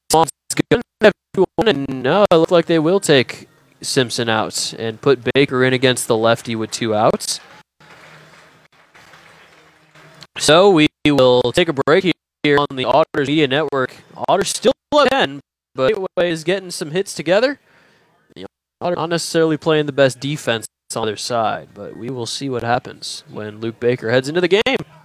Swan's going to have 2-1, and it looks like they will take Simpson out and put Baker in against the lefty with 2 outs. So we will take a break here on the Otters Media Network. Otters still up 10, but Gateway is getting some hits together. The Otters not necessarily playing the best defense on their side, but we will see what happens when Luke Baker heads into the game.